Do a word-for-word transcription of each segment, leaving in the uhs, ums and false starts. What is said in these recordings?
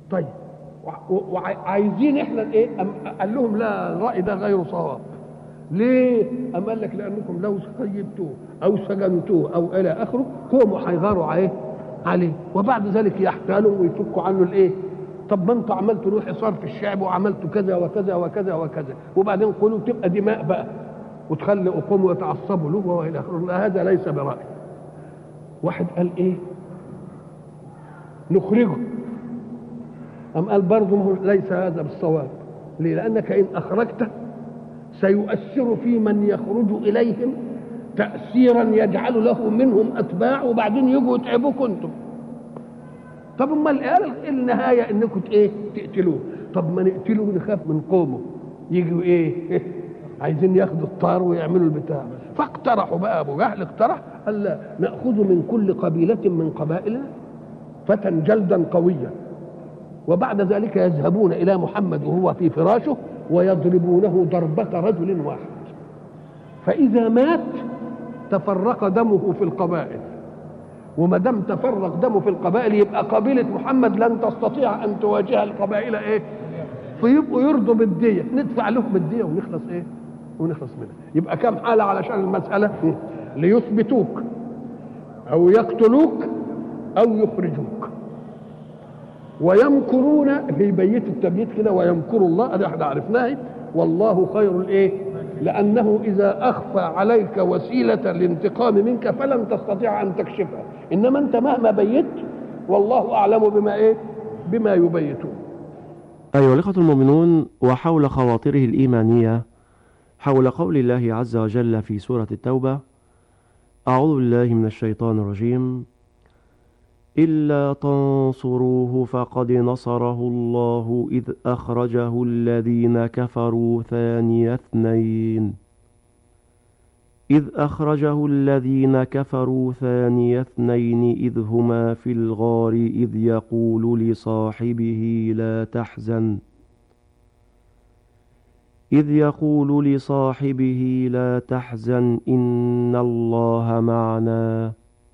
طيب وعايزين احنا ايه؟ قال لهم لا، الراي ده غير صواب. ليه؟ أم قال لك لانكم لو سيبتوه او سجنتوه او الى اخره هم هيغاروا عليه عليه وبعد ذلك يحتالوا ويفكوا عنه الايه؟ طب ما انتوا عملتوا له حصار في الشعب وعملتوا كذا وكذا وكذا وكذا، وبعدين قولوا تبقى دماء بقى وتخلي اقوموا يتعصبوا له والى اخره. هذا ليس براي. واحد قال ايه؟ نخرجه. أم قال برضه ليس هذا بالصواب. ليه؟ لأنك إن أخرجته سيؤثر في من يخرج إليهم تأثيرا يجعل له منهم أتباع وبعدين يجوا يتعبوكم أنتم. طب امال قال النهاية إنكم إيه؟ تقتلوه. طب ما نقتلوه نخاف من قومه يجوا إيه؟ عايزين ياخدوا الطار ويعملوا البتاع. فاقترحوا بقى، أبو جهل اقترح ألا نأخذ من كل قبيلة من قبائلنا فتى جلدا قويا، وبعد ذلك يذهبون إلى محمد وهو في فراشه ويضربونه ضربة رجل واحد، فإذا مات تفرق دمه في القبائل، وما دام تفرق دمه في القبائل يبقى قبيلة محمد لن تستطيع أن تواجه القبائل إيه؟ فيبقوا يرضوا بالدية، ندفع لهم الدية ونخلص إيه؟ ونخلص منها. يبقى كم حالة علشان المسألة؟ ليثبتوك أو يقتلوك أو يخرجوك. ويمكرون في بيت التبييت كده، ويمكر الله، ادي احنا عرفناه، والله خير الايه؟ لانه اذا اخفى عليك وسيله الانتقام منك فلن تستطيع ان تكشفها، انما انت مهما بيت والله اعلم بما ايه؟ بما يبيتون. ايها الاخوه المؤمنون، وحول خواطره الايمانيه حول قول الله عز وجل في سوره التوبه: اعوذ بالله من الشيطان الرجيم: إلا تنصروه فقد نصره الله إذ أخرجه الذين كفروا ثاني اثنين إذ أخرجه الذين كفروا ثاني اثنين إذ هما في الغار إذ يقول لصاحبه لا تحزن إذ يقول لصاحبه لا تحزن إن الله معنا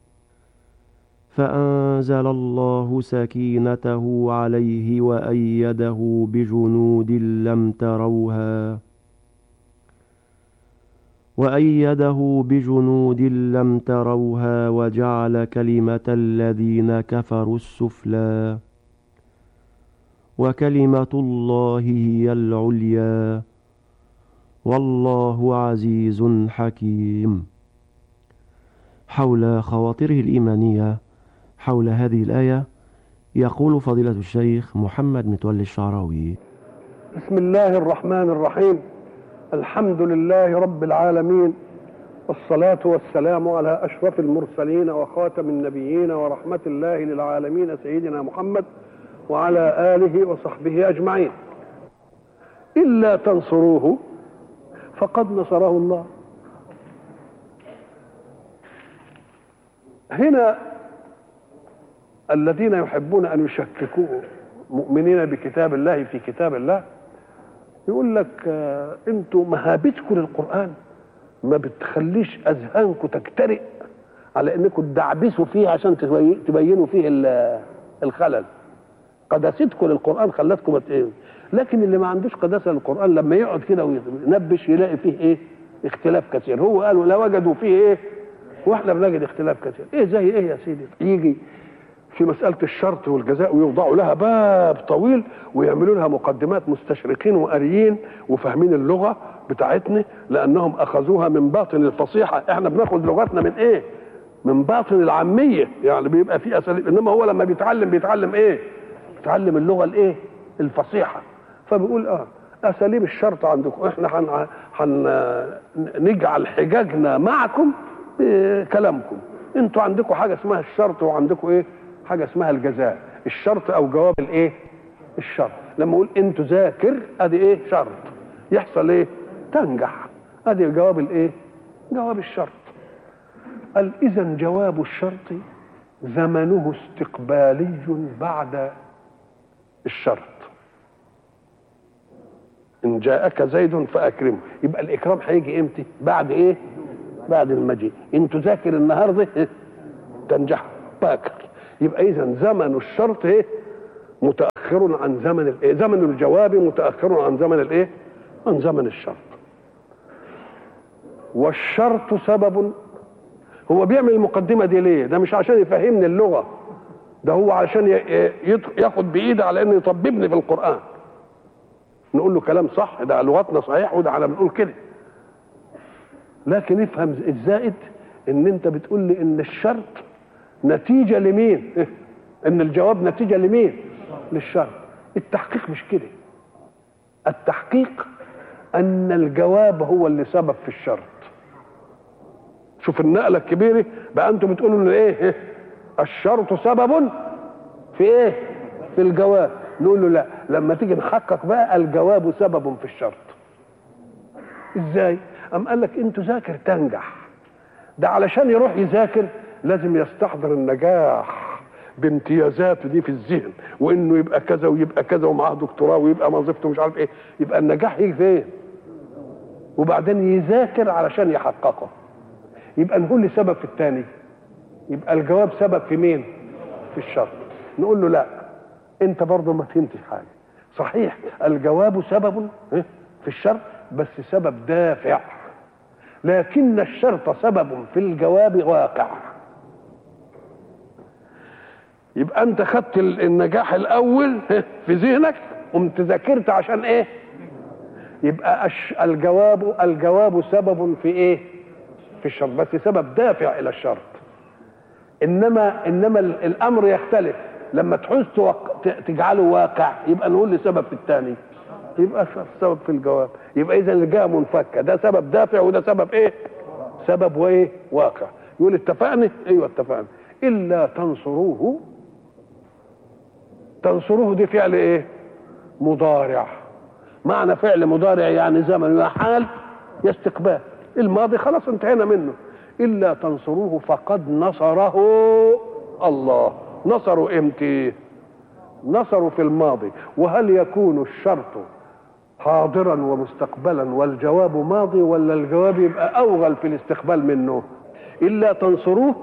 فأنزل الله سكينته عليه وأيده بجنود لم تروها وأيده بجنود لم تروها وجعل كلمة الذين كفروا السفلى وكلمة الله هي العليا والله عزيز حكيم. حول خواطره الإيمانية حول هذه الآية يقول فضيلة الشيخ محمد متولي الشعراوي: بسم الله الرحمن الرحيم. الحمد لله رب العالمين، والصلاة والسلام على أشرف المرسلين وخاتم النبيين ورحمة الله للعالمين سيدنا محمد وعلى آله وصحبه أجمعين. إلا تنصروه فقد نصره الله. هنا الذين يحبون أن يشككوا مؤمنين بكتاب الله في كتاب الله يقول لك آه انتوا مهابتكم للقرآن ما بتخليش أذهانكم تكترئ على انكم تدعبسوا فيه عشان تبينوا فيه الخلل. قداستكم للقرآن خلتكم ايه، لكن اللي ما عندوش قداسة للقرآن لما يقعد كده وينبش يلاقي فيه ايه؟ اختلاف كثير. هو قالوا لا وجدوا فيه ايه واحنا بنجد اختلاف كثير. ايه زي ايه يا سيدي؟ يجي في مسألة الشرط والجزاء ويوضعوا لها باب طويل ويعملوا لها مقدمات مستشرقين وقاريين وفاهمين اللغة بتاعتنا لأنهم أخذوها من باطن الفصيحة. احنا بناخد لغتنا من ايه؟ من باطن العامية، يعني بيبقى في أساليب، إنما هو لما بيتعلم بيتعلم ايه؟ بيتعلم اللغة الايه؟ الفصيحة. فبيقول اه أساليب الشرط عندكم، احنا حن... حن... نجعل حجاجنا معكم إيه كلامكم. انتوا عندكم حاجة اسمها الشرط وعندكم ايه؟ حاجة اسمها الجزاء. الشرط او جواب الايه؟ الشرط. لما اقول انت ذاكر ادي ايه؟ شرط. يحصل ايه؟ تنجح. ادي جواب الايه؟ جواب الشرط. قال اذا جواب الشرط زمنه استقبالي بعد الشرط. ان جاءك زيد فاكرمه، يبقى الاكرام هيجي امتى؟ بعد ايه؟ بعد المجيء. ان تذاكر النهارده تنجح باكر. يبقى اذا زمن الشرط ايه؟ متأخر عن زمن الايه؟ زمن الجواب متأخر عن زمن الايه؟ عن زمن الشرط. والشرط سبب. هو بيعمل المقدمة دي ليه؟ ده مش عشان يفهمني اللغة، ده هو عشان ياخد بإيدي على انه يطببني في القرآن. نقول له كلام صح، ده لغتنا صحيح وده على بنقول كده. لكن افهم الزائد ان انت بتقول لي ان الشرط نتيجة لمين؟ ان الجواب نتيجة لمين؟ للشرط. التحقيق مش كده. التحقيق ان الجواب هو اللي سبب في الشرط. شوف النقلة الكبيرة بقى. انتم بتقولوا ان ايه؟ الشرط سبب في ايه؟ في الجواب. نقول له لا، لما تيجي نحقق بقى الجواب سبب في الشرط. ازاي؟ ام قال لك انت ذاكر تنجح. ده علشان يروح يذاكر لازم يستحضر النجاح بامتيازاته دي في الذهن، وانه يبقى كذا ويبقى كذا ومعاه دكتوراه ويبقى وظيفته مش عارف ايه. يبقى النجاح يجي فين؟ وبعدين يذاكر علشان يحققه. يبقى نقول لي سبب في الثاني، يبقى الجواب سبب في مين؟ في الشرط. نقول له لا، انت برضه ما فهمتش حاجه. صحيح الجواب سبب في الشرط بس سبب دافع، لكن الشرط سبب في الجواب واقع. يبقى انت خدت النجاح الاول في ذهنك قمت ذاكرت عشان ايه؟ يبقى الجواب الجواب سبب في ايه؟ في الشرط، بس سبب دافع الى الشرط. انما انما الامر يختلف لما تحس تجعله واقع، يبقى نقول لي سبب في الثاني، يبقى سبب في الجواب. يبقى اذا الجهه منفكه، ده سبب دافع وده سبب ايه؟ سبب وايه؟ واقع. يقول اتفقنا؟ ايوه اتفقنا. الا تنصروه. تنصروه دي فعل ايه؟ مضارع. معنى فعل مضارع يعني زمن يا حال يا استقبال. الماضي خلاص انتهينا منه. الا تنصروه فقد نصره الله. نصروا امتى؟ نصروا في الماضي. وهل يكون الشرط حاضرا ومستقبلا والجواب ماضي، ولا الجواب يبقى اوغل في الاستقبال منه؟ الا تنصروه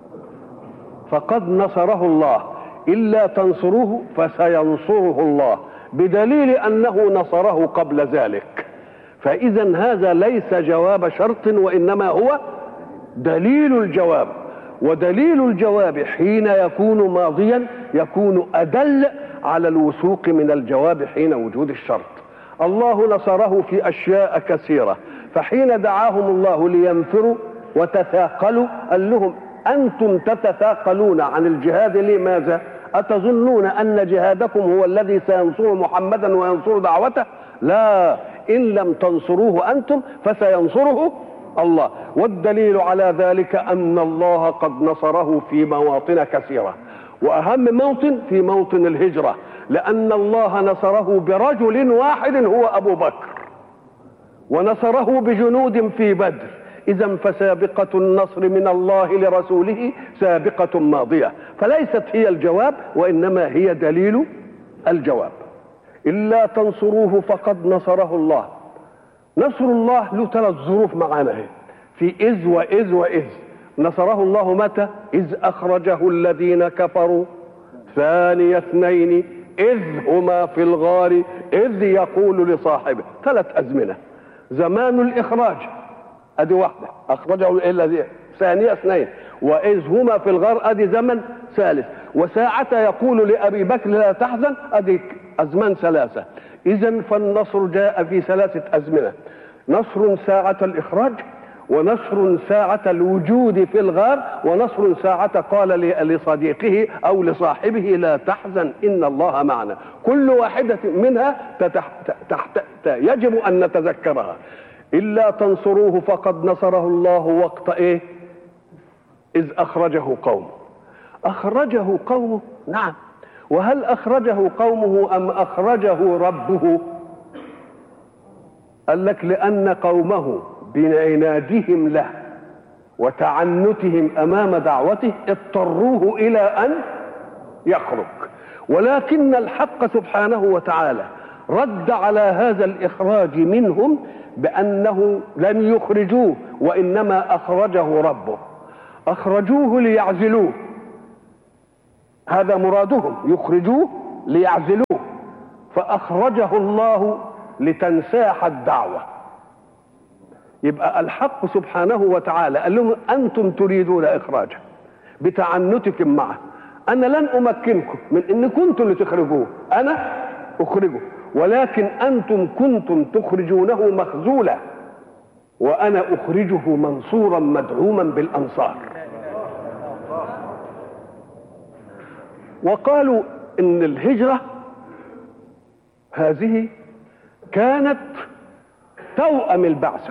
فقد نصره الله، الا تنصروه فسينصره الله، بدليل انه نصره قبل ذلك. فاذا هذا ليس جواب شرط وانما هو دليل الجواب. ودليل الجواب حين يكون ماضيا يكون أدل على الوثوق من الجواب حين وجود الشرط. الله نصره في أشياء كثيرة، فحين دعاهم الله لينفروا وتثاقلوا قال لهم أنتم تتثاقلون عن الجهاد لماذا؟ أتظنون أن جهادكم هو الذي سينصر محمدا وينصر دعوته؟ لا، إن لم تنصروه أنتم فسينصره الله. والدليل على ذلك أن الله قد نصره في مواطن كثيرة، وأهم موطن في موطن الهجرة، لأن الله نصره برجل واحد هو أبو بكر، ونصره بجنود في بدر. إذا فسابقة النصر من الله لرسوله سابقة ماضية، فليست هي الجواب وإنما هي دليل الجواب. إلا تنصروه فقد نصره الله. نصر الله له ثلاث ظروف معانا هي، في إذ وإذ وإذ. نصره الله متى؟ إذ أخرجه الذين كفروا ثاني اثنين إذ هما في الغار إذ يقول لصاحبه. ثلاث أزمنة. زمان الإخراج أدي واحدة، أخرجه الذي ثاني اثنين، وإذ هما في الغار أدي زمن ثالث، وساعة يقول لأبي بكر لا تحزن أدي أزمان ثلاثة. إذن فالنصر جاء في ثلاثة أزمنة: نصر ساعة الإخراج، ونصر ساعة الوجود في الغار، ونصر ساعة قال لصديقه أو لصاحبه لا تحزن إن الله معنا. كل واحدة منها تحت تحت يجب أن نتذكرها. إلا تنصروه فقد نصره الله وقت إيه؟ إذ أخرجه قومه. أخرجه قومه، نعم. وهل أخرجه قومه أم أخرجه ربه؟ قال لك لأن قومه بعنادهم له وتعنتهم أمام دعوته اضطروه إلى أن يخرج، ولكن الحق سبحانه وتعالى رد على هذا الإخراج منهم بأنه لم يخرجوه وإنما أخرجه ربه. أخرجوه ليعزلوه، هذا مرادهم، يخرجوه ليعزلوه، فأخرجه الله لتنساح الدعوة. يبقى الحق سبحانه وتعالى قال لهم أنتم تريدون إخراجه بتعنتكم معه، أنا لن أمكنكم من إن كنتم اللي تخرجوه، أنا أخرجه، ولكن أنتم كنتم تخرجونه مخذولا، وأنا أخرجه منصورا مدعوما بالأنصار. وقالوا إن الهجرة هذه كانت توأم البعثة،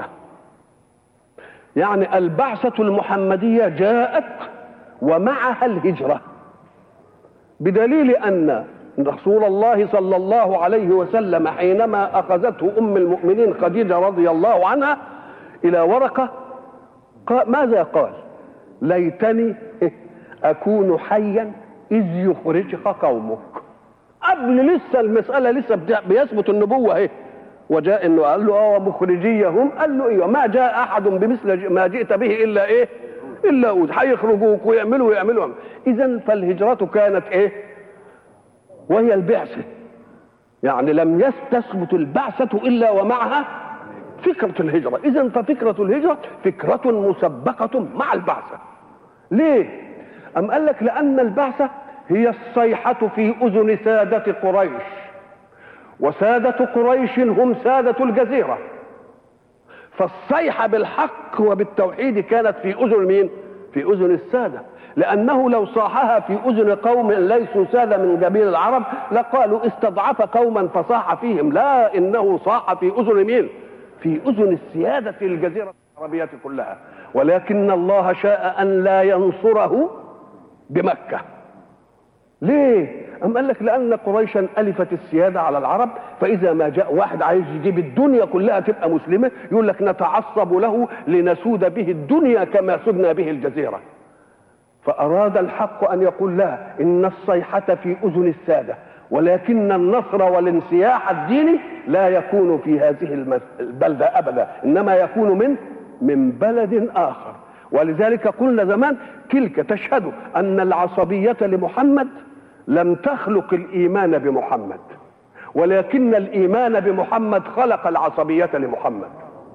يعني البعثة المحمدية جاءت ومعها الهجرة، بدليل أن رسول الله صلى الله عليه وسلم حينما أخذته أم المؤمنين خديجة رضي الله عنها إلى ورقة قال ماذا قال؟ ليتني أكون حيا إذ يخرجك قومك. قبل لسه المسألة لسه بيثبت النبوة اهي، وجاء انه قال له اه مخرجيهم، قال له ايوه ما جاء احد بمثل ما جئت به الا ايه؟ الا أود، هيخرجوك ويعملوا ويعملوا. اذا فالهجرة كانت ايه؟ وهي البعثة، يعني لم تثبت البعثة الا ومعها فكرة الهجرة. اذا ففكرة الهجرة فكرة مسبقة مع البعثة. ليه؟ أم قال لك لأن البعثة هي الصيحة في أذن سادة قريش، وسادة قريش هم سادة الجزيرة، فالصيحة بالحق وبالتوحيد كانت في أذن مين؟ في أذن السادة، لأنه لو صاحها في أذن قوم ليسوا سادة من جميع العرب لقالوا استضعف قوما فصاح فيهم، لا، إنه صاح في أذن مين؟ في أذن السيادة في الجزيرة العربية كلها. ولكن الله شاء أن لا ينصره بمكة. ليه؟ أم قال لك لأن قريشا ألفت السيادة على العرب، فإذا ما جاء واحد عايز يجيب الدنيا كلها تبقى مسلمة يقول لك نتعصب له لنسود به الدنيا كما سدنا به الجزيرة. فأراد الحق أن يقول لها إن الصيحة في أذن السادة، ولكن النصر والانسياح الديني لا يكون في هذه البلدة أبدا، إنما يكون من من بلد آخر. ولذلك قلنا زمان تلك تشهد أن العصبية لمحمد لم تخلق الإيمان بمحمد، ولكن الإيمان بمحمد خلق العصبية لمحمد.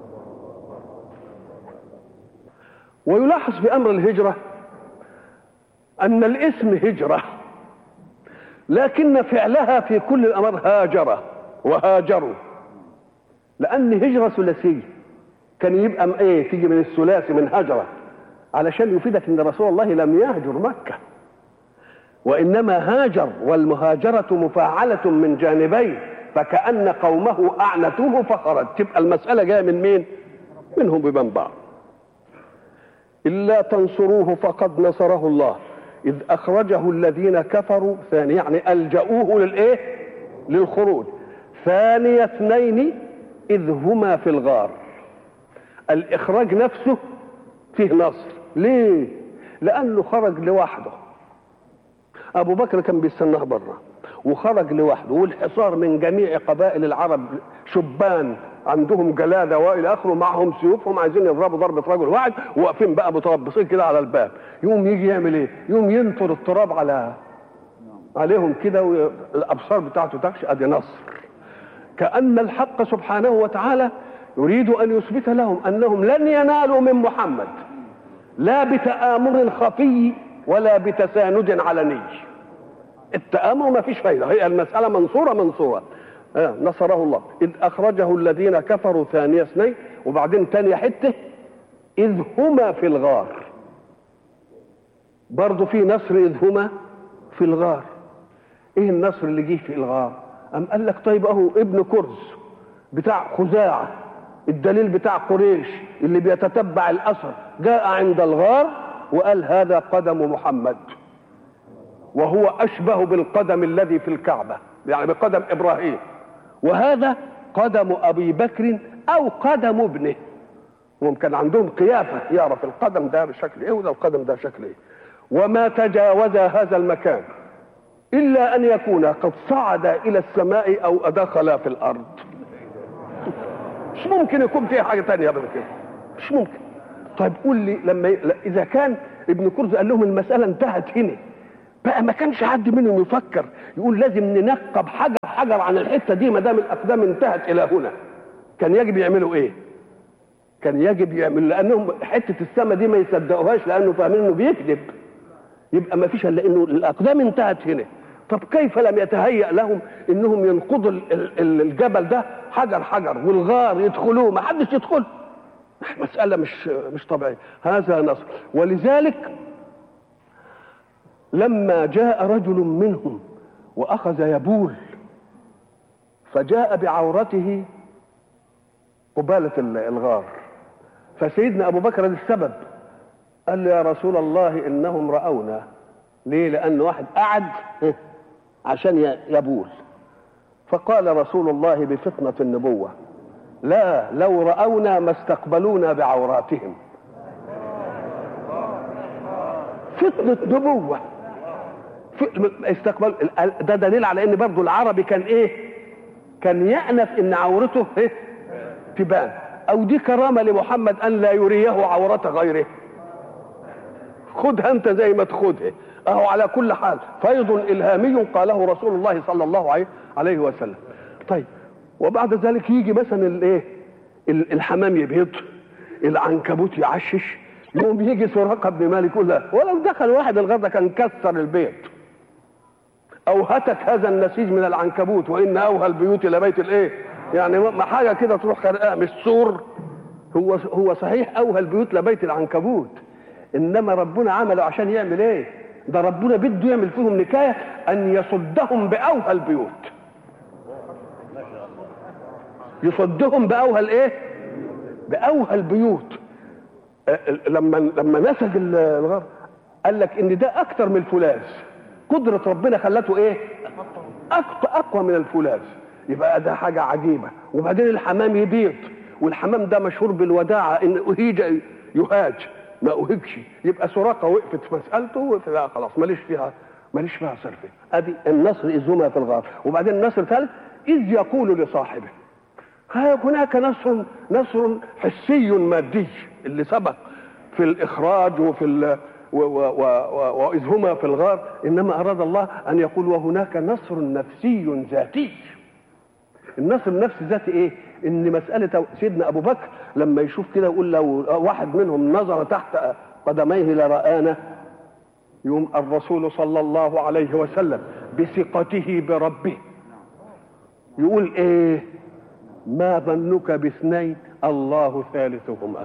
ويلاحظ في أمر الهجرة أن الاسم هجرة، لكن فعلها في كل الأمر هاجر وهاجروا، لأن هجرة ثلاثية كان يبقى ايه؟ تيجي من الثلاثي من هجرة، علشان يفيدك ان رسول الله لم يهجر مكة، وانما هاجر، والمهاجرة مفاعلة من جانبين، فكأن قومه اعنتوه فخرج، تبقى المسألة جاية من مين؟ منهم بمن بعض. إلا تنصروه فقد نصره الله إذ أخرجه الذين كفروا ثاني، يعني ألجأوه للإيه؟ للخروج. ثاني اثنين إذ هما في الغار. الإخراج نفسه فيه نصر. ليه؟ لأنه خرج لوحده، أبو بكر كان بيستناه بره وخرج لوحده، والحصار من جميع قبائل العرب، شبان عندهم جلادة وإلى آخره، معهم سيوفهم عايزين يضربوا ضربة رجل واحد، وواقفين بقى متربصين كده على الباب. يوم يجي يعمل إيه؟ يوم ينطر التراب على عليهم كده، والأبصار بتاعته تكش. أدي نصر. كأن الحق سبحانه وتعالى يريد أن يثبت لهم أنهم لن ينالوا من محمد لا بتآمر خفي ولا بتساند علني. التآمر ما فيش فايدة، هي المسألة منصورة منصورة. آه نصره الله إذ أخرجه الذين كفروا ثاني اثنين، وبعدين تاني حتة إذ هما في الغار. برضو في نصر إذ هما في الغار. إيه النصر اللي جه في الغار؟ أم قال لك طيب أهو ابن كرز بتاع خزاعة، الدليل بتاع قريش اللي بيتتبع الأثر، جاء عند الغار وقال هذا قدم محمد، وهو أشبه بالقدم الذي في الكعبة، يعني بقدم إبراهيم، وهذا قدم أبي بكر أو قدم ابنه. وكان عندهم قيافة يعرف القدم ده بشكل إيه وده القدم ده شكل إيه. وما تجاوز هذا المكان إلا أن يكون قد صعد إلى السماء أو دخل في الأرض. مش ممكن يكون فيها حاجة تانية من كده، مش ممكن. طيب قول لي، لما إذا كان ابن كرز قال لهم المسألة انتهت هنا بقى ما كانش حد منهم يفكر يقول لازم ننقب حجر حجر عن الحته دي ما دام الاقدام انتهت الى هنا. كان يجب يعملوا ايه؟ كان يجب يعمل، لانهم حته السما دي ما يصدقوهاش لانه فاهمين انه بيكذب. يبقى ما فيش الا انه الاقدام انتهت هنا. طب كيف لم يتهيأ لهم انهم ينقضوا الجبل ده حجر حجر والغار يدخلوه ما حدش يدخل؟ مسألة مش مش طبيعية. هذا نصر. ولذلك لما جاء رجل منهم وأخذ يبول فجاء بعورته قبالة الغار، فسيدنا أبو بكر السبب قال له يا رسول الله إنهم رأونا. ليه؟ لأن واحد قعد عشان يبول. فقال رسول الله بفطنة النبوة لا، لو رأونا ما استقبلونا بعوراتهم. فطنة نبوة استقبل. ده دليل على ان برضو العربي كان ايه؟ كان يأنف ان عورته ايه؟ تبان. او دي كرامة لمحمد ان لا يريه عورة غيره. خدها انت زي ما تاخدها. اهو على كل حال فيض الهامي قاله رسول الله صلى الله عليه وسلم. طيب وبعد ذلك يجي مثلا الايه؟ الحمام يبيض، العنكبوت يعشش، يوم يجي سراقه بن مالك يقول له ولو دخل واحد الغار ده كان كسر البيت او هتك هذا النسيج من العنكبوت، وان اوهى البيوت الى بيت الايه؟ يعني ما حاجه كده تروح خرقاه مش سور. هو هو صحيح اوهى البيوت لبيت العنكبوت، انما ربنا عمله عشان يعمل ايه؟ ده ربنا بده يعمل فيهم نكايه ان يصدهم باوهى البيوت. يصدهم باوهى الايه؟ باوهى البيوت. لما لما نسج الغار قال لك ان ده اكتر من الفولاذ. قدره ربنا خلته ايه؟ اقوى من الفولاذ. يبقى ده حاجه عجيبه. وبعدين الحمام يبيض، والحمام ده مشهور بالوداعه، ان اهيج يهاج ما اهيجش. يبقى سراقه وقفت في مسالته وقفت لا خلاص ماليش فيها ماليش فيها صرفه. ادي النصر اذ هما في الغار. وبعدين النصر الثالث اذ يقول لصاحبه. هناك نصر نصر حسي مادي اللي سبق في الاخراج وفي ال واذ هما في الغار، انما اراد الله ان يقول وهناك نصر نفسي ذاتي. النصر النفسي ذاتي ايه؟ ان مساله سيدنا ابو بكر لما يشوف كده يقول لو واحد منهم نظر تحت قدميه لرآنا، يوم الرسول صلى الله عليه وسلم بثقته بربه يقول ايه؟ ما ظنك باثنين الله ثالثهما.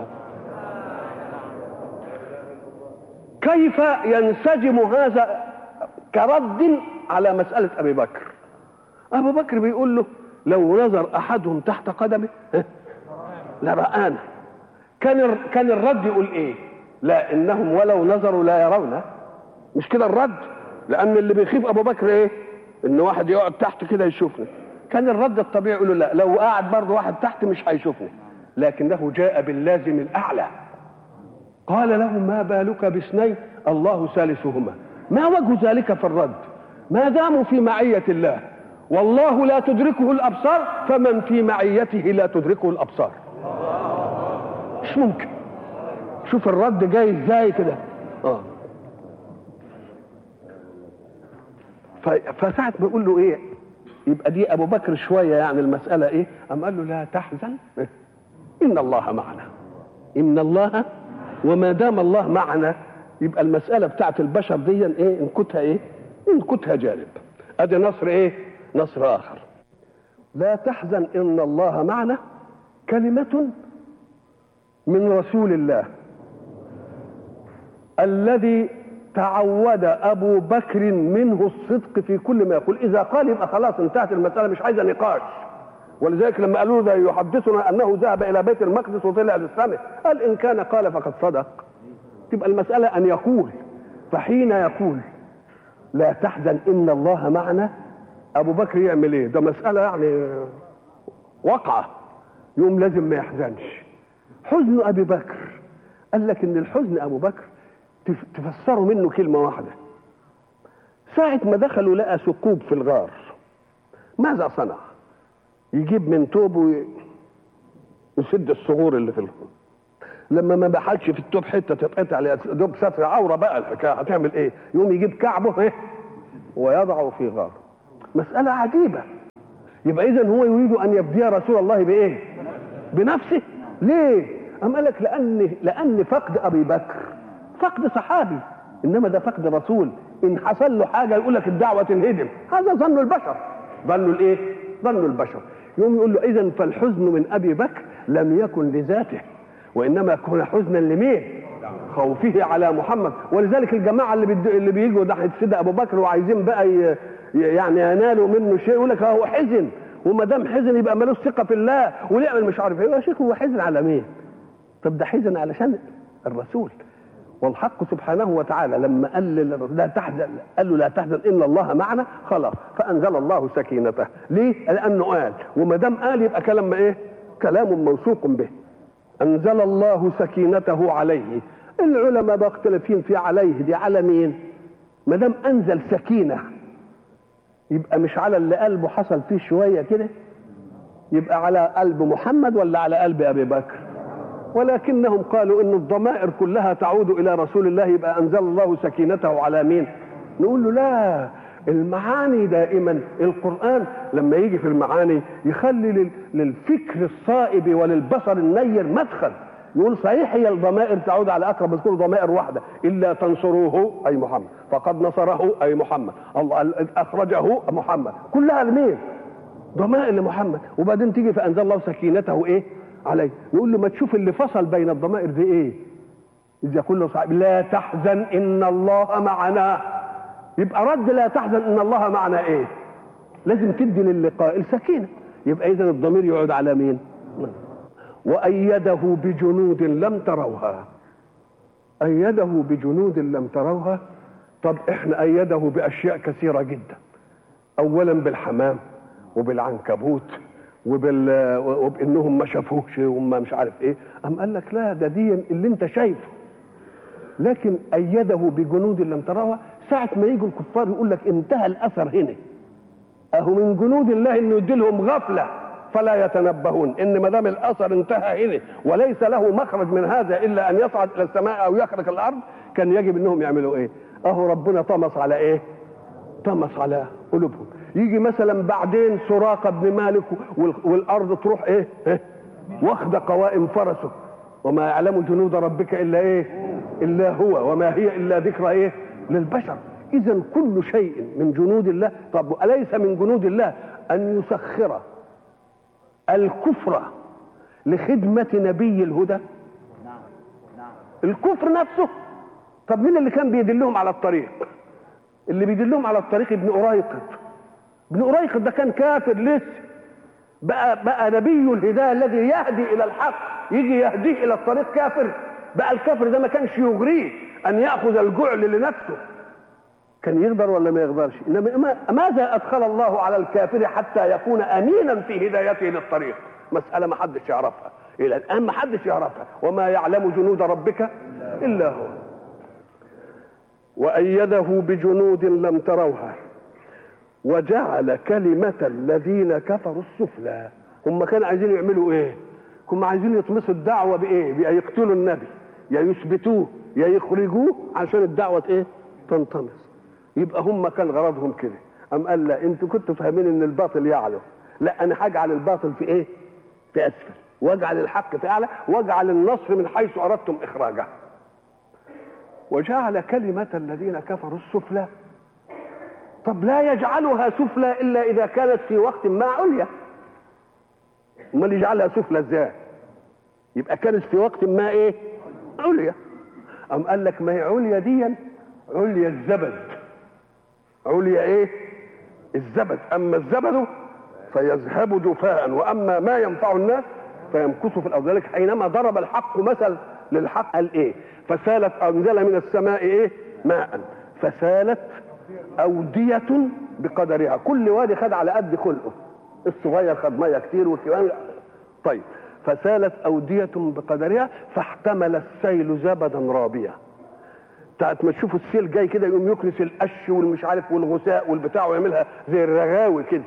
كيف ينسجم هذا كرد على مسألة أبي بكر؟ أبو بكر بيقول له لو نظر أحدهم تحت قدمه لرآنا. كان كان الرد يقول إيه؟ لا إنهم ولو نظروا لا يرون. مش كده الرد؟ لأن اللي بيخيف أبو بكر إيه؟ إن واحد يقعد تحت كده يشوفنا. كان الرد الطبيعي يقول له لا، لو قاعد برضه واحد تحت مش هيشوفني. لكنه جاء باللازم الأعلى. قال له ما بالك باثنين الله ثالثهما. ما وجه ذلك في الرد؟ ما داموا في معية الله والله لا تدركه الأبصار، فمن في معيته لا تدركه الأبصار. مش ممكن. شوف الرد جاي ازاي كده. اه فساعة بيقول له ايه؟ يبقى دي ابو بكر شويه يعني المساله ايه؟ قام قال له لا تحزن ان الله معنا. ان الله، وما دام الله معنا يبقى المساله بتاعت البشر دي ايه؟ انكتها ايه؟ انكتها جانب. ادي نصر ايه؟ نصر اخر. لا تحزن ان الله معنا كلمه من رسول الله الذي تعود ابو بكر منه الصدق في كل ما يقول. اذا قال يبقى خلاص انتهت المساله، مش عايزه نقاش. ولذلك لما قالوا له يحدثنا انه ذهب الى بيت المقدس وطلع للسماء، قال ان كان قال فقد صدق. تبقى المساله ان يقول. فحين يقول لا تحزن ان الله معنا، ابو بكر يعمل ايه؟ ده مساله يعني وقعه، يوم لازم ما يحزنش. حزن ابي بكر، قال لك ان الحزن ابو بكر تفسروا منه كلمة واحدة. ساعة ما دخلوا لقى ثقوب في الغار، ماذا صنع؟ يجيب من توبه ويسد الصغور اللي في الغار. لما ما بحالش في التوب حته تتقطع دوب ستر عوره بقى الحكايه هتعمل ايه؟ يقوم يجيب كعبه ايه ويضعه في غار. مساله عجيبه. يبقى اذا هو يريد ان يفدي رسول الله بايه؟ بنفسه. ليه؟ أم قال لك لان لان فقد ابي بكر فقد صحابي، انما ده فقد رسول. ان حصل له حاجه يقول لك الدعوه تنهدم، هذا ظن البشر. ظن الايه؟ ظن البشر. يوم يقول له اذا فالحزن من ابي بكر لم يكن لذاته، وانما كان حزنا لمين؟ خوفه على محمد. ولذلك الجماعه اللي بيد... اللي بيجوا ناحيه سيدنا ابو بكر وعايزين بقى ي... يعني ينالوا منه شيء، يقول لك هو حزن، وما دام حزن يبقى مالوش ثقه في الله وليعمل مش عارف ايه. يا شيخ هو حزن على مين؟ طب ده حزن علشان الرسول. والحق سبحانه وتعالى لما قال لا تحزن، قال له لا تحزن ان الله معنا، خلاص فانزل الله سكينته. ليه؟ لانه قال، وما دام قال يبقى كلام ايه؟ كلام موثوق به. انزل الله سكينته عليه. العلماء مختلفين في عليه دي على مين؟ ما دام انزل سكينه يبقى مش على اللي قلبه حصل فيه شويه كده، يبقى على قلب محمد ولا على قلب ابي بكر؟ ولكنهم قالوا ان الضمائر كلها تعود الى رسول الله، يبقى انزل الله سكينته على مين؟ نقول له لا، المعاني دائما القرآن لما يجي في المعاني يخلي للفكر الصائب وللبصر النير مدخل. يقول صحيح هي الضمائر تعود على اقرب مذكور ضمائر واحده، الا تنصروه اي محمد، فقد نصره اي محمد، الله اخرجه محمد، كلها لمين؟ ضمائر لمحمد. وبعدين تيجي فانزل الله سكينته ايه؟ عليه. نقول له ما تشوف اللي فصل بين الضمائر دي ايه؟ اذا كله صعب لا تحزن ان الله معنا، يبقى رد لا تحزن ان الله معنا ايه؟ لازم تدي للقاء السكينه. يبقى اذا الضمير يقعد على مين؟ وأيده بجنود لم تروها. أيده بجنود لم تروها. طب احنا أيده بأشياء كثيرة جدا. أولا بالحمام وبالعنكبوت وبال... وبإنهم ما شافوش وهم مش عارف ايه. أم قال لك لا، ده دي اللي انت شايفه. لكن أيده بجنود لم تروها، ساعة ما يجوا الكفار يقول لك انتهى الأثر هنا، أهو من جنود الله إنه يديلهم غفلة فلا يتنبهون، ان ما دام الاثر انتهى هنا وليس له مخرج من هذا الا ان يصعد الى السماء او يخرق الارض، كان يجب انهم يعملوا ايه؟ اهو ربنا طمس على ايه؟ طمس على قلوبهم. يجي مثلا بعدين سراقه بن مالك والارض تروح ايه؟ إيه؟ واخده قوائم فرسه، وما يعلم جنود ربك الا ايه؟ الا هو، وما هي الا ذكرى ايه؟ للبشر. اذا كل شيء من جنود الله. طب اليس من جنود الله ان يسخر الكفر لخدمة نبي الهدى؟ نعم نعم. الكفر نفسه. طب مين اللي كان بيدلهم على الطريق؟ اللي بيدلهم على الطريق ابن أريقط. ابن أريقط ده كان كافر لسه، بقى بقى نبي الهدى الذي يهدي إلى الحق يجي يهديه إلى الطريق كافر. بقى الكافر ده ما كانش يغريه أن يأخذ الجعل لنفسه، كان يقدر ولا ما يقدرش؟ انما ماذا ادخل الله على الكافر حتى يكون امينا في هدايته للطريق؟ مساله ما حدش يعرفها الى الان، ما حدش يعرفها. وما يعلم جنود ربك الا هو. وايده بجنود لم تروها وجعل كلمه الذين كفروا السفلى. هم كانوا عايزين يعملوا ايه؟ هم عايزين يطمسوا الدعوه بايه؟ بأن يقتلوا النبي، يا يثبتوه يا يخرجوه عشان الدعوه ايه؟ تنطمس. يبقى هم كان غرضهم كده. أم قال لا، انتوا كنتوا فاهمين ان الباطل يعلو، لا انا هجعل الباطل في ايه؟ في اسفل، واجعل الحق في اعلى، واجعل النصر من حيث اردتم اخراجه. وجعل كلمة الذين كفروا السفلى. طب لا يجعلها سفلى الا اذا كانت في وقت ما عليا. امال يجعلها سفلى ازاي؟ يبقى كانت في وقت ما ايه؟ عليا. أم قال لك ما هي عليا دي عليا الزبد. عليا ايه؟ الزبد. اما الزبد فيذهب جفاء، واما ما ينفع الناس فيمكث في الارض. ذلك حينما ضرب الحق مثل للحق قال ايه؟ فسالت، انزل من السماء ايه؟ ماء فسالت اودية بقدرها. كل وادي خد على قد خلقه، الصغير خد ميه كتير والكبير. طيب فسالت اودية بقدرها فاحتمل السيل زبدا رابيا. بتاعت ما تشوفوا السيل جاي كده يقوم يكنس القش والمش عارف والغثاء والبتاع ويعملها زي الرغاوي كده.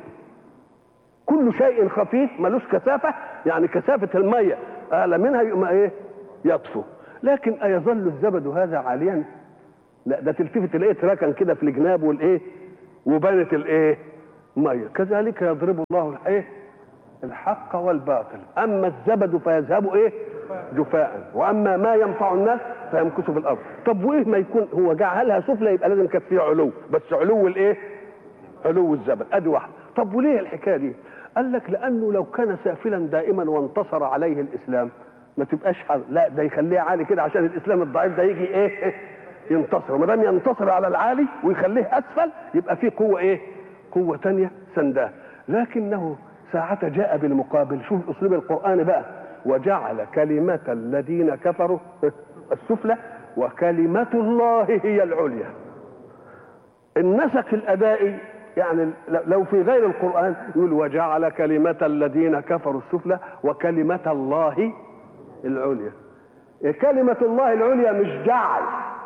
كل شيء خفيف ملوش كثافه، يعني كثافه الميه اعلى منها يقوم ايه؟ يطفو. لكن ايظل الزبد هذا عاليا؟ لا، ده تلتفت تلاقيه اتركن كده في الجناب والايه وبانت الايه ميه. كذلك يضرب الله الايه الحق والباطل. اما الزبد فيذهب ايه جفاء، واما ما ينفع الناس فيمكث في الارض. طب وايه ما يكون هو جعلها سفلى يبقى لازم كانت فيها علو، بس علو الايه علو الزبد. ادي واحده. طب وليه الحكايه دي؟ قال لك لانه لو كان سافلا دائما وانتصر عليه الاسلام ما تبقاش حل. لا، ده يخليه عالي كده عشان الاسلام الضعيف ده يجي ايه ينتصر. ما دام ينتصر على العالي ويخليه اسفل يبقى فيه قوه ايه قوه ثانيه سنداه. لكنه ساعة جاء بالمقابل. شوف اسلوب القران بقى. وجعل كلمة الذين كفروا السفلى وكلمة الله هي العليا. النسق الادائي يعني لو في غير القرآن يقول وجعل كلمة الذين كفروا السفلى وكلمة الله العليا. كلمة الله العليا مش جعل،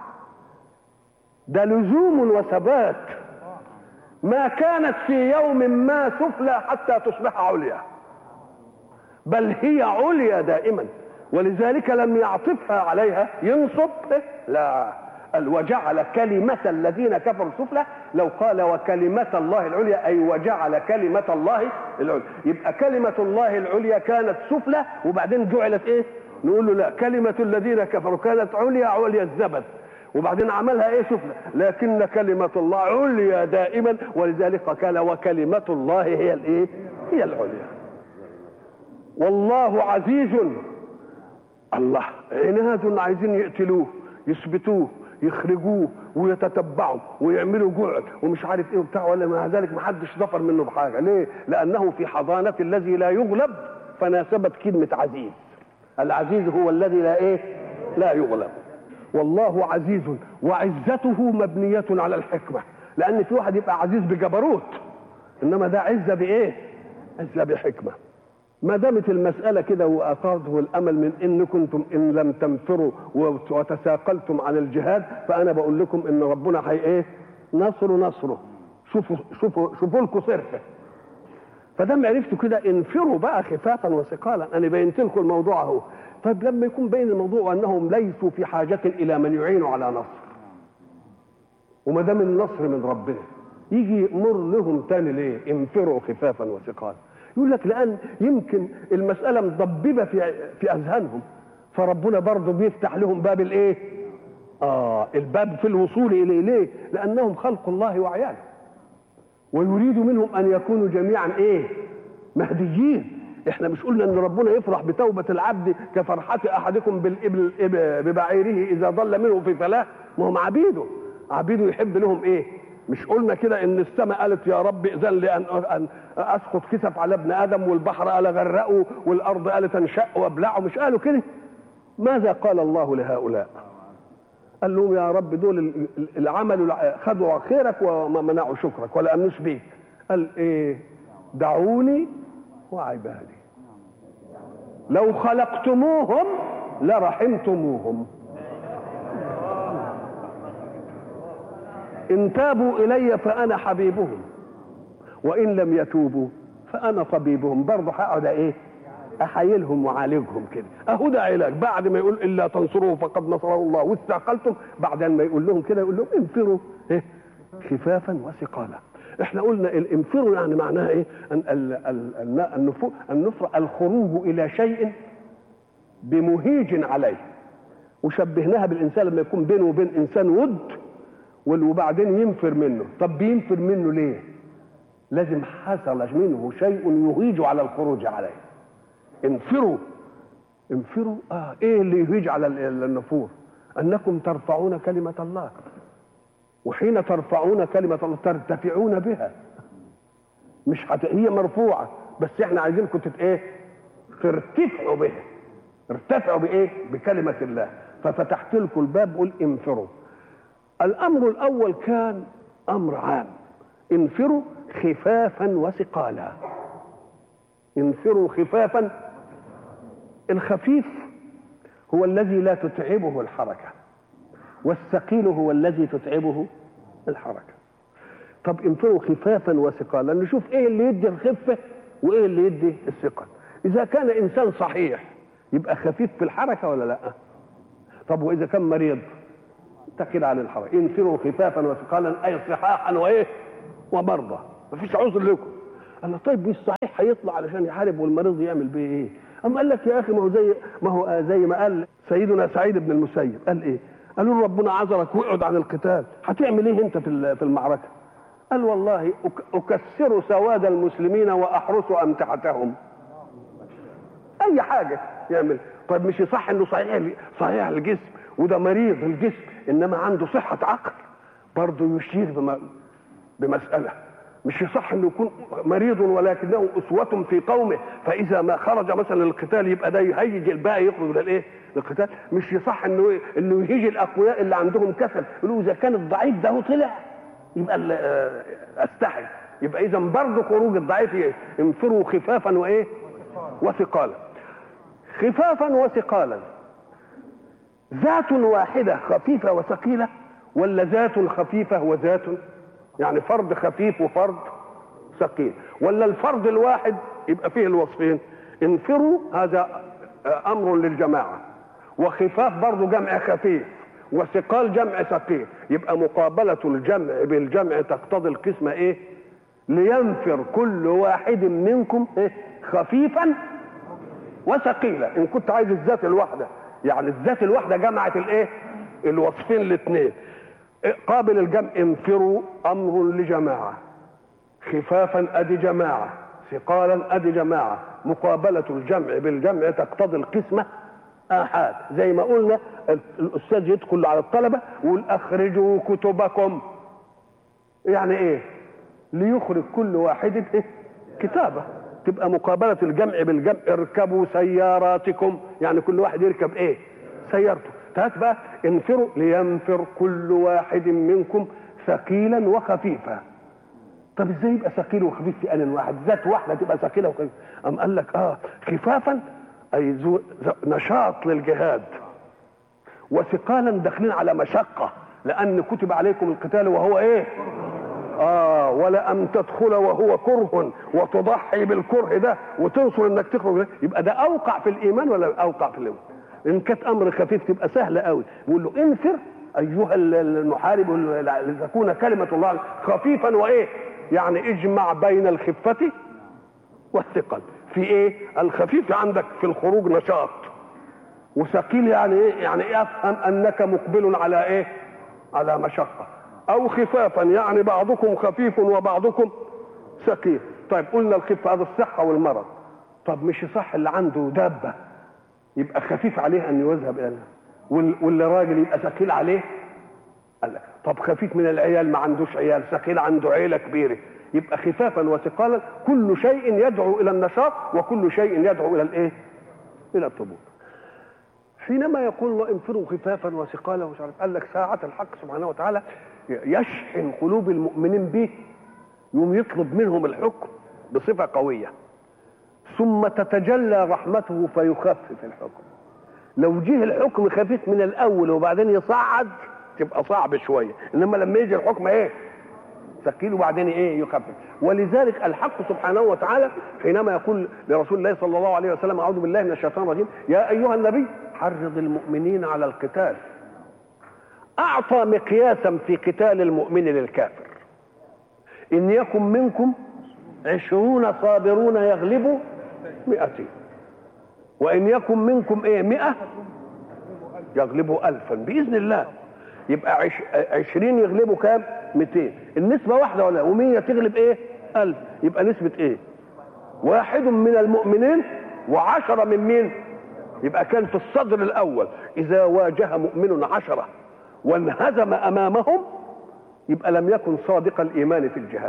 ده لزوم وثبات. ما كانت في يوم ما سفلى حتى تصبح عليا، بل هي عليا دائما. ولذلك لم يعطفها عليها ينصب، لا، قال وجعل كلمة الذين كفروا السفلى. لو قال وكلمة الله العليا أي وجعل كلمة الله العليا، يبقى كلمة الله العليا كانت سفلى وبعدين جعلت ايه؟ نقول له لا، كلمة الذين كفروا كانت عليا عليا الزبد وبعدين عملها ايه سفلى، لكن كلمة الله عليا دائما. ولذلك قال وكلمة الله هي الايه هي العليا. والله عزيز. الله عناد عايزين يقتلوه يثبتوه يخرجوه ويتتبعوا ويعملوا جوع ومش عارف ايه وبتاع، ولا مع ذلك ما حدش ظفر منه بحاجه. ليه؟ لانه في حضانه الذي لا يغلب، فناسبت كلمه عزيز. العزيز هو الذي لا ايه لا يغلب. والله عزيز وعزته مبنيه على الحكمه، لان في واحد يبقى عزيز بجبروت، انما ده عزه بايه عزه بحكمه. ما دامت المسألة كده وأثارته الأمل من إن كنتم إن لم تنفروا وتساقلتم عن الجهاد، فأنا بقول لكم إن ربنا هي إيه نصر نصره. شوفوا شوفوا شوفوا لكم صرفة. فدام عرفتوا كده انفروا بقى خفافا وثقالا. أنا بينت لكم الموضوع أهو. طيب لما يكون بين الموضوع أنهم ليسوا في حاجة إلى من يعينوا على نصر، وما دام النصر من ربنا يجي يأمر لهم تاني ليه انفروا خفافا وثقالا؟ يقول لك لأن يمكن المسألة مضببة في في أذهانهم، فربنا برضه بيفتح لهم باب الإيه؟ آه الباب في الوصول إليه. ليه؟ لأنهم خلق الله وعياله، ويريد منهم أن يكونوا جميعا إيه؟ مهديين. إحنا مش قلنا إن ربنا يفرح بتوبة العبد كفرحة أحدكم بالإبل ببعيره إذا ضل منه في فلاح؟ ما هم عبيده، عبيده يحب لهم إيه؟ مش قلنا كده ان السماء قالت يا رب اذن لي ان اسقط كسف على ابن ادم، والبحر قال غرقه، والارض قالت انشق وابلعه؟ مش قالوا كده؟ ماذا قال الله لهؤلاء؟ قال لهم يا رب دول العمل خدوا خيرك وما منعوا شكرك ولا امنوش بيك. قال ايه؟ دعوني وعبادي لو خلقتموهم لرحمتموهم إن تابوا إلي فأنا حبيبهم وإن لم يتوبوا فأنا طبيبهم. برضه هقعد إيه؟ أحايلهم وعالجهم كده. أهو ده علاج. بعد ما يقول إلا تنصروه فقد نصره الله واستعقلتم، بعدين ما يقول لهم كده يقول لهم انفروا إيه؟ خفافا وثقالا. إحنا قلنا الانفروا يعني معناها إيه؟ النفر الخروج إلى شيء بمهيج عليه، وشبهناها بالإنسان لما يكون بينه وبين إنسان ود وبعدين ينفر منه. طب بينفر منه ليه؟ لازم حصل منه شيء يهيج على الخروج عليه. انفروا انفروا اه ايه اللي يهيج على النفور؟ انكم ترفعون كلمة الله، وحين ترفعون كلمة الله ترتفعون بها. مش حت... هي مرفوعة بس احنا عايزينكم تت ايه؟ ترتفعوا بها. ارتفعوا بايه؟ بكلمة الله. ففتحت لكم الباب قل انفروا. الامر الاول كان امر عام، انفروا خفافا وثقالا. انفروا خفافا. الخفيف هو الذي لا تتعبه الحركة، والثقيل هو الذي تتعبه الحركة. طب انفروا خفافا وثقالا، نشوف ايه اللي يدي الخفة وايه اللي يدي الثقل. اذا كان انسان صحيح يبقى خفيف في الحركة ولا لا؟ طب واذا كان مريض اتكل على الحرج، انفروا خفافا وثقالا اي صحاحا وايه ومرضى، مفيش عذر لكم. قال له طيب مش صحيح هيطلع علشان يحارب والمريض يعمل بيه ايه؟ اما قال لك يا اخي ما هو زي ما هو زي ما قال سيدنا سعيد بن المسيب، قال ايه؟ قالوا له ربنا عذرك واقعد عن القتال، هتعمل ايه انت في في المعركه؟ قال والله اكسر سواد المسلمين واحرس امتعتهم. اي حاجه يعمل. طيب مش صح انه صحيح صحيح الجسم وده مريض الجسم انما عنده صحه عقل، برضه يشير بم... بمساله. مش صح انه يكون مريض ولكنه اسوه في قومه، فاذا ما خرج مثلا للقتال يبقى ده يهيج الباقي يخرج للايه؟ للقتال. مش صح انه انه يهيج الاقوياء اللي عندهم كسل، يقولوا اذا كان الضعيف ده طلع يبقى استحي. يبقى اذا برضه خروج الضعيف انفروا خفافا وايه؟ وثقالا. خفافا وثقالا ذات واحده خفيفه وثقيله، ولا ذات خفيفه وذات يعني فرد خفيف وفرد ثقيل، ولا الفرد الواحد يبقى فيه الوصفين؟ انفروا هذا امر للجماعه، وخفاف برضه جمع خفيف، وثقال جمع ثقيل. يبقى مقابله الجمع بالجمع تقتضي القسمه ايه؟ لينفر كل واحد منكم إيه؟ خفيفا وثقيلا. ان كنت عايز الذات الواحده، يعني الذات الواحده جمعت الايه؟ الوصفين الاثنين. قابل الجمع انفروا امر لجماعه، خفافا ادي جماعه، ثقالا ادي جماعه. مقابله الجمع بالجمع تقتضي القسمه آحاد. زي ما قلنا الاستاذ يدخل على الطلبه ويقول اخرجوا كتبكم، يعني ايه؟ ليخرج كل واحد إيه؟ كتابه. تبقى مقابله الجمع بالجمع اركبوا سياراتكم، يعني كل واحد يركب ايه؟ سيارته. هات بقى انفروا لينفر كل واحد منكم ثقيلا وخفيفا. طب ازاي يبقى ثقيل وخفيف في آن واحد؟ ذات واحده تبقى ثقيله وخفيفه. ام قال لك اه خفافا اي ذو نشاط للجهاد، وثقالا داخلين على مشقه، لان كتب عليكم القتال وهو ايه؟ اه ولا ان تدخل وهو كره وتضحي بالكره ده وتنصر انك تخرج، يبقى ده اوقع في الايمان ولا اوقع في الايمان؟ ان كانت امر خفيف تبقى سهله قوي. بيقول له انفر ايها المحارب لتكون كلمه الله خفيفا وايه؟ يعني اجمع بين الخفه والثقل. في ايه؟ الخفيف عندك في الخروج نشاط، وثقيل يعني ايه؟ يعني افهم انك مقبل على ايه؟ على مشقه. او خفافا يعني بعضكم خفيف وبعضكم ثقيل. طيب قلنا الخفه هذا الصحه والمرض. طب مش صح اللي عنده دابه يبقى خفيف عليه ان يذهب الى واللي راجل يبقى ثقيل عليه؟ قال طب خفيف من العيال ما عندوش عيال، ثقيل عنده عيله كبيره، يبقى خفافا وثقالا كل شيء يدعو الى النشاط وكل شيء يدعو الى الايه؟ الى الطبوع. حينما يقول الله انفروا خفافا وثقالا ومش عارف، قال لك ساعة الحق سبحانه وتعالى يشحن قلوب المؤمنين به، يوم يطلب منهم الحكم بصفة قوية، ثم تتجلى رحمته فيخفف الحكم. لو جه الحكم خفيف من الاول وبعدين يصعد تبقى صعب شويه، انما لما يجي الحكم ايه؟ ثقيل وبعدين ايه؟ يخفف. ولذلك الحق سبحانه وتعالى حينما يقول لرسول الله صلى الله عليه وسلم اعوذ بالله من الشيطان الرجيم يا ايها النبي حرض المؤمنين على القتال، اعطى مقياسا في قتال المؤمن للكافر. ان يكن منكم عشرون صابرون يغلبوا مئتين، وان يكن منكم ايه؟ مئة يغلبوا الفا باذن الله. يبقى عش... عشرين يغلبوا كام؟ مئتين. النسبة واحدة ولا ومية تغلب ايه؟ الف. يبقى نسبة ايه؟ واحد من المؤمنين وعشرة من مين؟ يبقى كان في الصدر الاول اذا واجه مؤمن عشرة وانهزم امامهم يبقى لم يكن صادق الايمان في الجهاد،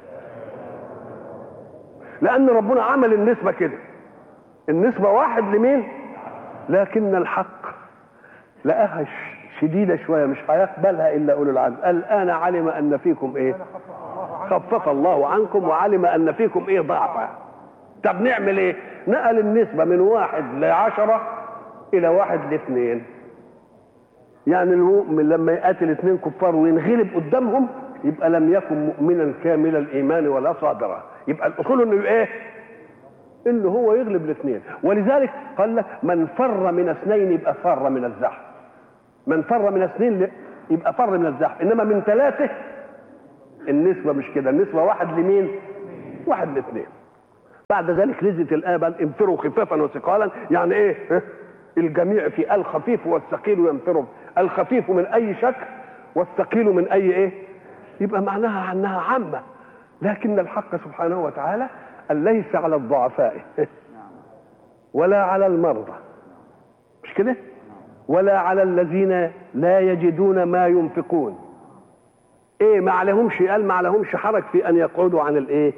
لان ربنا عمل النسبة كده، النسبة واحد لمين؟ لكن الحق لقاها شديدة شوية مش هيقبلها إلا أولو العزم. الآن علم أن فيكم إيه؟ خفف الله عنكم وعلم أن فيكم إيه؟ ضعفا. طب نعمل إيه؟ نقل النسبة من واحد لعشرة إلى واحد لاثنين. يعني المؤمن لما يقاتل اثنين كفار وينغلب قدامهم يبقى لم يكن مؤمنا كامل الإيمان ولا صابرا. يبقى الأصول إنه إيه؟ إنه هو يغلب الاثنين. ولذلك قال لك من فر من اثنين يبقى فر من الزحف. من فر من اثنين يبقى فر من الزحف، انما من ثلاثه النسبه مش كده، النسبه واحد لمين؟ واحد لاثنين. بعد ذلك نزلت الايه بقى انفروا خفافا وثقالا، يعني ايه؟ الجميع في الخفيف والثقيل ينفروا، الخفيف من اي شكل والثقيل من اي ايه؟ يبقى معناها عنها عامه. لكن الحق سبحانه وتعالى قال ليس على الضعفاء ولا على المرضى، مش كده؟ ولا على الذين لا يجدون ما ينفقون. ايه ما عليهمش؟ قال ما عليهمش حرج في ان يقعدوا عن الايه؟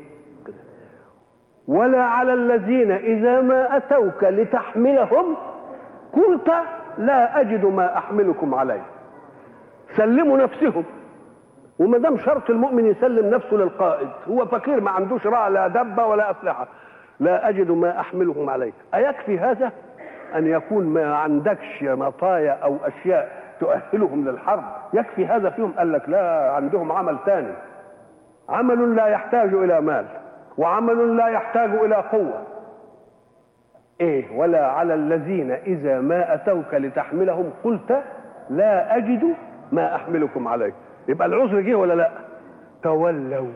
ولا على الذين اذا ما اتوك لتحملهم قلت لا اجد ما احملكم عليه. سلموا نفسهم. وما دام شرط المؤمن يسلم نفسه للقائد، هو فقير ما عندوش رأى لا دبه ولا اسلحه، لا اجد ما احملهم عليه. ايكفي هذا ان يكون ما عندكش مطايا او اشياء تؤهلهم للحرب؟ يكفي هذا فيهم؟ قال لك لا، عندهم عمل ثاني، عمل لا يحتاج الى مال، وعمل لا يحتاج الى قوه. ايه؟ ولا على الذين اذا ما اتوك لتحملهم قلت لا اجد ما احملكم عليه. يبقى العذر جه ولا لا؟ تولوا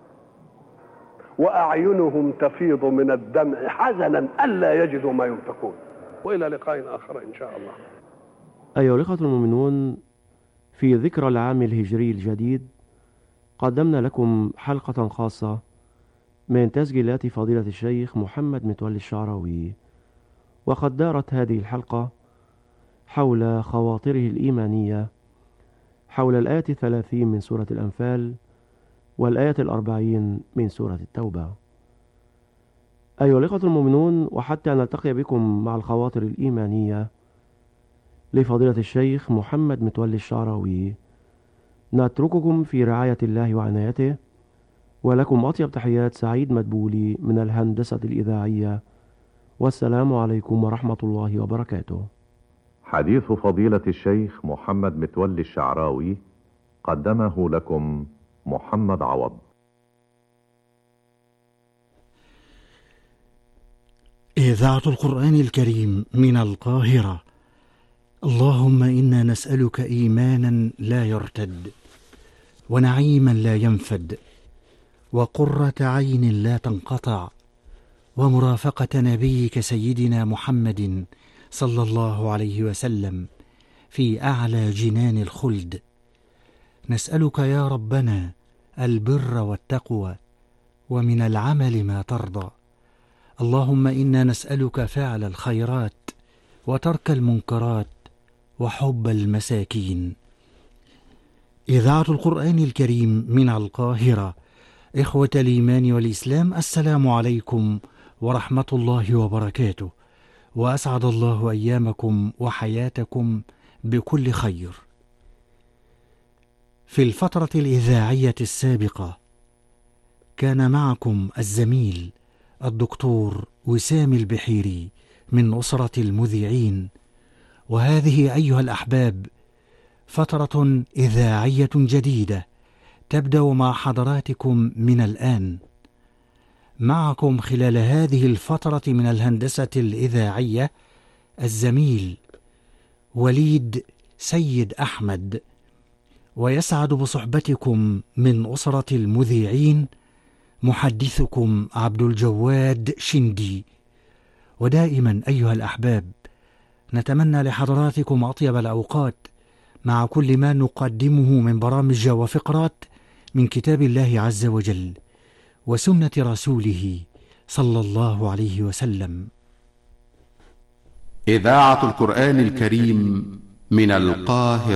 واعينهم تفيض من الدمع حزنا الا يجدوا ما ينفقون. والى لقاء اخر ان شاء الله. أيها الإخوة المؤمنون، في ذكرى العام الهجري الجديد قدمنا لكم حلقة خاصة من تسجيلات فضيلة الشيخ محمد متولي الشعراوي، وقد دارت هذه الحلقة حول خواطره الإيمانية حول الآية الثلاثين من سورة الأنفال والآية الأربعين من سورة التوبة. أيها الإخوة المؤمنون، وحتى نلتقي بكم مع الخواطر الإيمانية لفضيلة الشيخ محمد متولي الشعراوي، نترككم في رعاية الله وعنايته، ولكم أطيب تحيات سعيد مدبولي من الهندسة الإذاعية، والسلام عليكم ورحمة الله وبركاته. حديث فضيلة الشيخ محمد متولي الشعراوي قدمه لكم محمد عوض. إذاعة القرآن الكريم من القاهرة. اللهم إنا نسألك إيمانا لا يرتد، ونعيما لا ينفد، وقرة عين لا تنقطع، ومرافقة نبيك سيدنا محمد صلى الله عليه وسلم في أعلى جنان الخلد. نسألك يا ربنا البر والتقوى، ومن العمل ما ترضى. اللهم إنا نسألك فعل الخيرات وترك المنكرات وحب المساكين. إذاعة القرآن الكريم من القاهرة. إخوة الإيمان والإسلام، السلام عليكم ورحمة الله وبركاته، وأسعد الله أيامكم وحياتكم بكل خير. في الفترة الإذاعية السابقة كان معكم الزميل الدكتور وسام البحيري من أسرة المذيعين، وهذه أيها الأحباب فترة إذاعية جديدة تبدأ مع حضراتكم من الآن. معكم خلال هذه الفترة من الهندسة الإذاعية الزميل وليد سيد أحمد، ويسعد بصحبتكم من أسرة المذيعين محدثكم عبد الجواد شندي. ودائما أيها الأحباب نتمنى لحضراتكم أطيب الأوقات مع كل ما نقدمه من برامج وفقرات من كتاب الله عز وجل وسنة رسوله صلى الله عليه وسلم. إذاعة القرآن الكريم من القاهرة.